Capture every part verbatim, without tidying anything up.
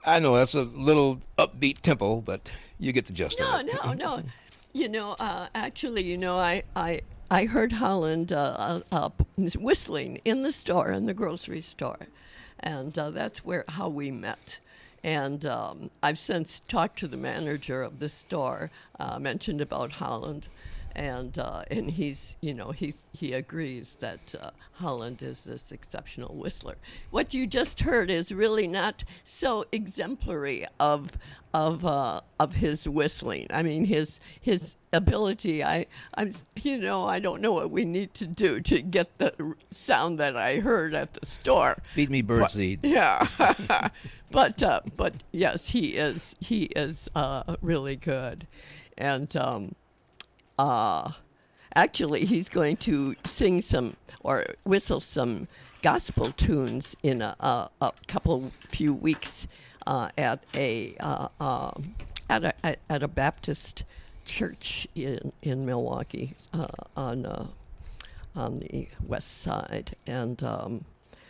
I know that's a little upbeat tempo, but you get the gist of No, it. no, no. You know, uh, actually, you know, I, I, I heard Holland uh, uh, whistling in the store, in the grocery store, and uh, that's where how we met. And um, I've since talked to the manager of the store, uh, mentioned about Holland, and uh, and he's you know he's he agrees that uh, Holland is this exceptional whistler. What you just heard is really not so exemplary of of uh, of his whistling. I mean his his ability. I I'm you know I don't know what we need to do to get the r- sound that I heard at the store. Feed me birdseed. Yeah, but uh, but yes, he is he is uh, really good, and. Um, uh, actually, he's going to sing some or whistle some gospel tunes in a, a, a couple few weeks uh, at a uh, um at a at at a Baptist church in in Milwaukee uh, on uh, on the west side, and um,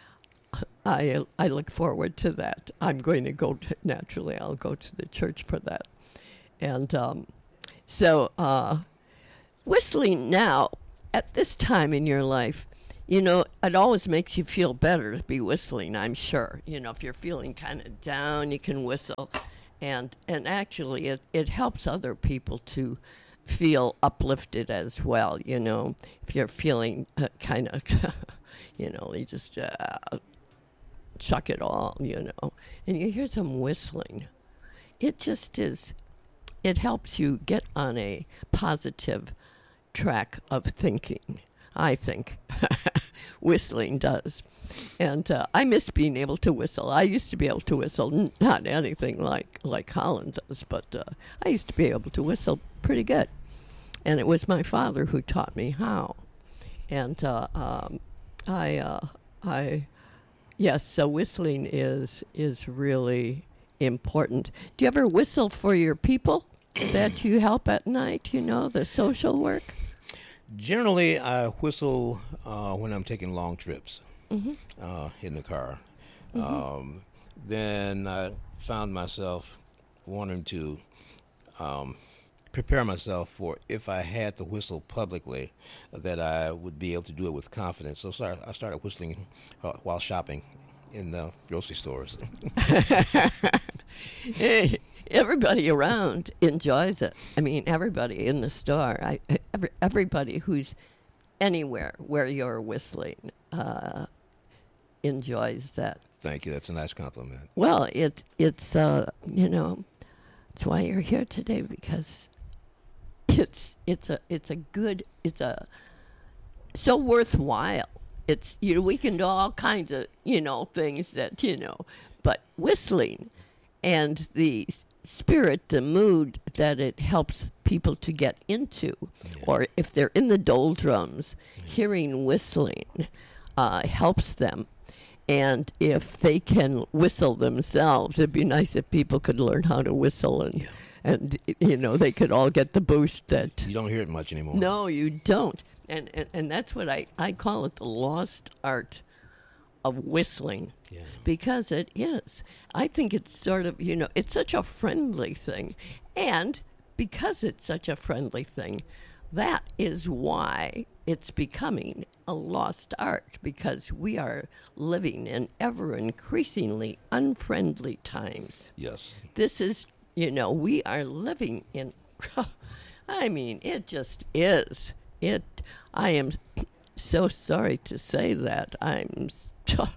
I I look forward to that. I'm going to go to, naturally. I'll go to the church for that, and um, so. Uh, Whistling now, at this time in your life, you know, it always makes you feel better to be whistling, I'm sure. You know, if you're feeling kind of down, you can whistle. And and actually, it, it helps other people to feel uplifted as well, you know. If you're feeling uh, kind of, you know, you just uh, chuck it all, you know. And you hear some whistling. It just is, it helps you get on a positive track of thinking, I think. Whistling does. And uh, I miss being able to whistle. I used to be able to whistle, n- not anything like, like Holland does, but uh, I used to be able to whistle pretty good. And it was my father who taught me how. And uh, um, I, uh, I, yes, so whistling is is really important. Do you ever whistle for your people that you help at night, you know, the social work? Generally, I whistle uh, when I'm taking long trips Mm-hmm. uh, in the car. Mm-hmm. Um, then I found myself wanting to um, prepare myself for if I had to whistle publicly, that I would be able to do it with confidence. So sorry, I started whistling uh, while shopping in the grocery stores. Hey, everybody around enjoys it. I mean, everybody in the store, I, every, everybody who's anywhere where you're whistling uh, enjoys that. Thank you. That's a nice compliment. Well, it it's uh, you know, it's why you're here today, because it's it's a it's a good it's a so worthwhile. It's you know we can do all kinds of you know things that you know, but whistling and the s- spirit, the mood that it helps people to get into, Yeah. or if they're in the doldrums, hearing whistling uh, helps them. And if they can whistle themselves, it'd be nice if people could learn how to whistle, and Yeah. and you know they could all get the boost that. You don't hear it much anymore. No, you don't. And, and and that's what I, I call it, the lost art of whistling, Yeah. because it is. I think it's sort of, you know, it's such a friendly thing. And because it's such a friendly thing, that is why it's becoming a lost art, because we are living in ever increasingly unfriendly times. Yes. This is, you know, we are living in, I mean, it just is. It, I am so sorry to say that. I'm, s-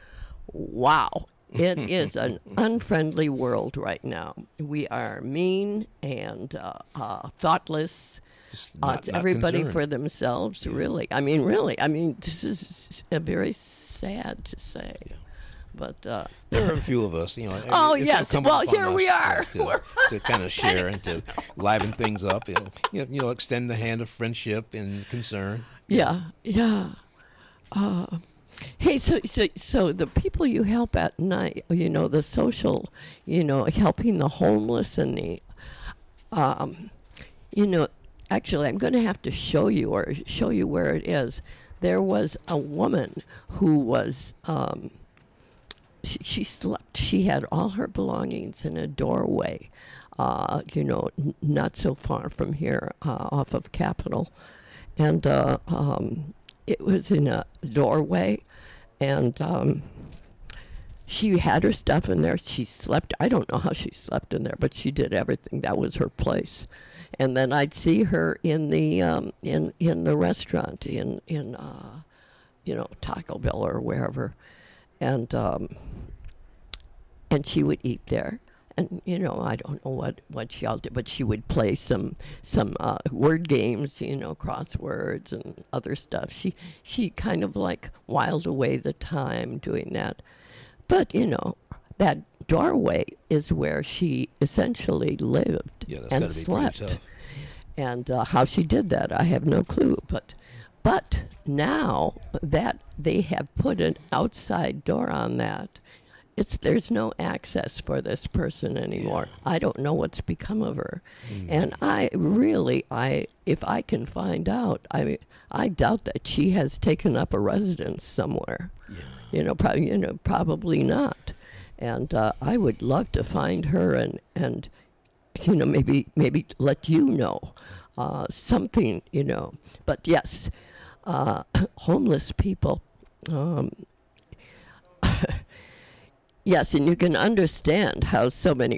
wow. It is an unfriendly world right now. We are mean and uh, uh, thoughtless. Just Uh, not, it's not everybody concerned. for themselves, really. I mean, really. I mean, this is a very sad to say. Yeah. But uh, There are a few of us, you know. it- Oh, it's yes. incumbent Well, upon here we us are. To, We're- to kind of share and to liven things up, and you know, you know, extend the hand of friendship and concern. yeah, yeah. Uh, hey, so so so the people you help at night, you know, the social, you know, helping the homeless and the, um, you know, actually, I'm going to have to show you or show you where it is. There was a woman who was um, she, she slept. She had all her belongings in a doorway, uh, you know, n- not so far from here, uh, off of Capitol. And uh, um, it was in a doorway, and um, she had her stuff in there. She slept. I don't know how she slept in there, but she did everything. That was her place. And then I'd see her in the um, in in the restaurant in in uh, you know, Taco Bell or wherever, and um, and she would eat there. And you know, I don't know what what she all did, but she would play some some uh, word games, you know, crosswords and other stuff. She she kind of like whiled away the time doing that. But you know, that doorway is where she essentially lived Yeah, that's and got to be slept. pretty tough. And uh, how she did that, I have no clue. But but now that they have put an outside door on that, it's there's no access for this person anymore. Yeah. I don't know what's become of her. Mm. And I really, I if I can find out, I I doubt that she has taken up a residence somewhere. Yeah. You know, probably you know probably not. And uh, I would love to find her and and you know maybe maybe let you know uh, something, you know. But yes, uh, homeless people. Um, yes, and you can understand how so many